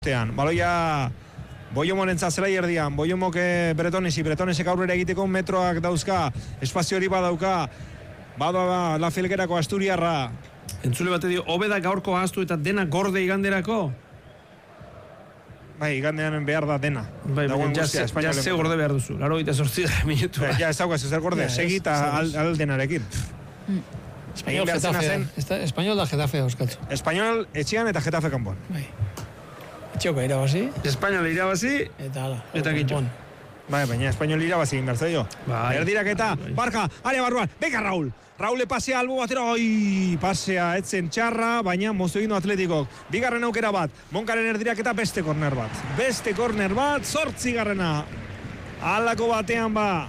Baloia Boiomorentzat zela erdian, Boiomok Bretonesek aurrera egiteko metroak dauzka, espazio hori badauka, bada La Felgerako Asturiarra. Entzule bate dio, hobeda gaurko ahaztu eta dena gorde iganderako? Bai, igandean behar da dena. Bai, ja ze gorde behar duzu, 88 minutu. Ja, ez daukaz, zer gorde, segita aldenarekin. Español da Getafe euskatzu. Español etxean eta Getafe kanpoan. Bai. Etxeoko irabazi. Español irabazi. Eta hala. Eta kitxo. Bai, baina Español irabazi inbertzaio. Bai. Erdirak eta, Barja, área barruan, beka Raúl. Raúl pasea albo batera, pasea etzen txarra, baina mozu egin du Atletikok. Bigarren aukera bat, Monkaren erdirak eta beste korner bat. 8. garrena. Halako batean ba.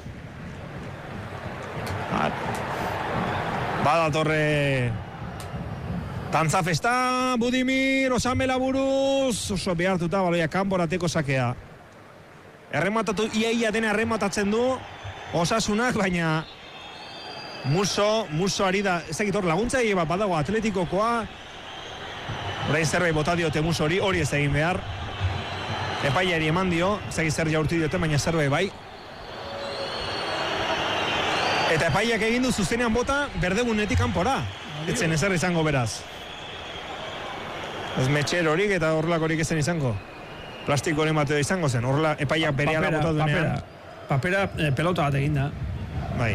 Badatorre Tantza festa, Budimir, Osamela buruz, oso behartuta, baloia kanporateko sakea. Errematatu, ia dena errematatzen du, Osasunak, baina Muso ari da, ez dakit hor laguntza egin bat badago Atletikokoa, orain zerbait bota diote Muso hori ez egin behar. Epaiari eman dio, ez dakit zer jaurti diote, baina zerbait bai. Eta epaiak egin du zuzenean bota, berdegunetik kanpora. Etzen ezer izango beraz. Ez metxer horik eta horrelakorik ezen izango. Plastikoren bateo izango zen. Horrela epaiak berehala bota duenean. Papera pelota bat egin da. Bai.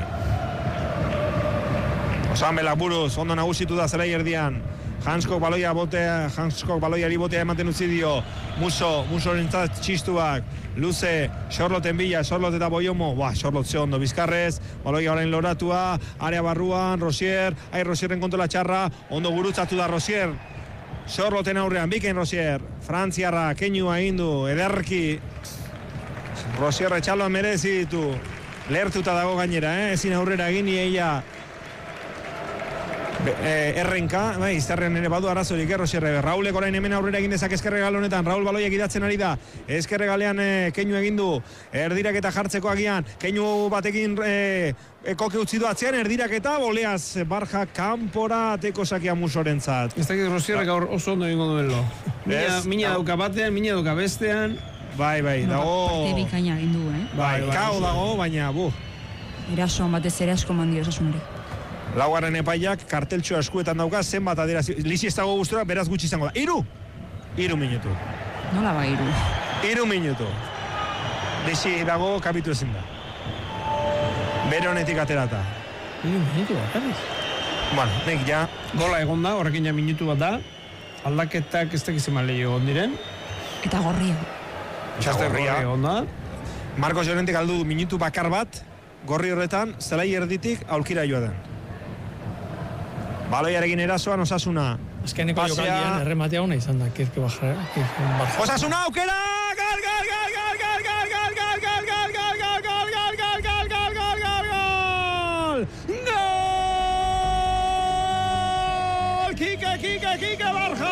Osamela buruz, ondo nagusitu da zelai erdian. Hanskok baloiari botea ematen utzi dio. Musorentzat txistuak. Luze, Xorloten bila, Xorlot eta Boiomo. Xorlot ze ondo bizkarrez. Baloia orain loratua, area barruan, Rosier. Rosierren kontrola txarra. Ondo gurutzatu da Rosier. Xorloten aurrean, Biken Rosier. Frantziarra, keinua indu, ederki. Rosier etxaloa merezi ditu. Lehertuta dago gainera, ezin aurrera egin ieia. Errenka, izterrean ere badu arazorik, Rosierre. Raulek orain hemen aurrera egin dezak eskerregal honetan. Raul baloiak idatzen ari da. Eskerregalean keinu egin du. Erdirak eta jartzeko agian. Keinu batekin koke utzi du atzean. Erdirak eta boleaz Barja kanpora ateko sakia Musorentzat. Ez dakit Rosierre gaur oso ondo egingo duelo. Mina dauka batean, mina dauka bestean. Bai, dago. Parte bikaina egin du, Bai, kao dago, baina Erasoan batez ere asko mandio Osasunari. Laugarren epaiak karteltxoa eskuetan dauka, zenbat adierazi. Lisi ez dago gustura, beraz gutxi izango da. 3 minutu. Nola ba 3 minutu. Lisi dago kapitu ezin da. Bere honetik aterata. 3 minutu bakarrik. Bueno, nek ja. Gola egon da, horrekin ja minutu bat da. Aldaketak ez dakiz eman lehi egon diren. Eta gorria. Gorria egon da. Marcos Llorentek aldu minutu bakar bat, gorri horretan, zelai erditik aulkira joa den. Baloiarekin erasoan Osasuna. Azkeneko jokaldian errematea hona izan da, Kirke Barja. Osasuna aukera! Gol! Kike Barja!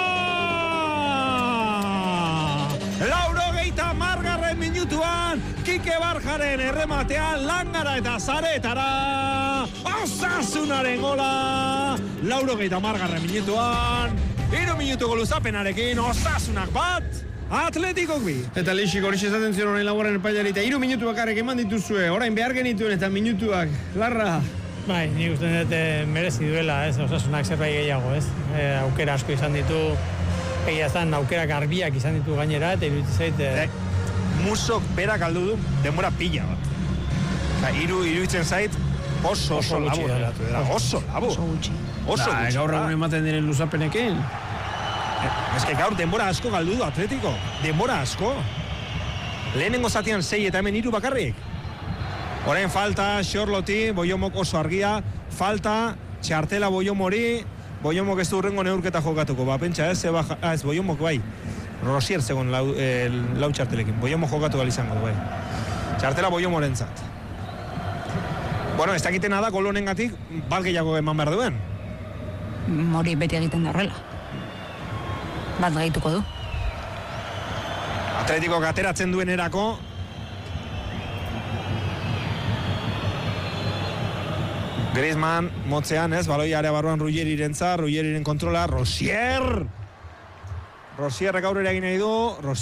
80. minutuan, Kike Barjaren errematean langara eta zaretara. Osasunaren gola. 80. minutuan, 3 minutuko luzapenarekin, Osasunak bat, Atletikok bi. Eta Lixik hori esaten zion orain laugarren epailari, eta 3 minutu bakarrik eman dituzue, orain behar genituen eta minutuak, Larra. Bai, nik uste dut merezi duela, Osasunak zerbait gehiago, aukera asko izan ditu, egia zan aukera garbiak izan ditu gainera, eta iruditzen zait... Musok berak aldu du, denbora pila bat. Iruditzen zait, oso labur. Oso labur. Oso gutxi. Gaur egun ematen diren luzapenekin. Ez que gaur denbora asko galdu du Atletiko. Denbora asko. Lehenengo zatian 6 eta hemen 3 bakarrik. Orain falta, Xorloti, Boiomok oso argia. Falta, txartela Boiomori. Boiomok ez du hurrengo neurketa jokatuko. Pentsa ez Boiomok bai. Rosier zegoen lau txartelekin. Boiomo jokatu gal izango du bai. Txartela Boiomorentzat. Bueno, ez dakitena da gol honengatik bat gehiago eman behar duen. Hori beti egiten da horrela. Bat gehituko du. Atletiko ateratzen duen erako. Griezmann motzean baloi area barruan Ruggeriren kontrola. Rosier! Rosierrek aurrera egin nahi du.